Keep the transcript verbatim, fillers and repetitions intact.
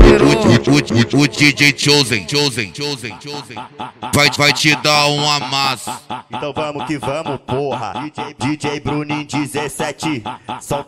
peru. O, o, o D J Chosen, Chosen, Chosen, Chosen vai, vai te dar um amasso. Então vamos que vamos, porra. D J, D J Bruninho dezessete, solta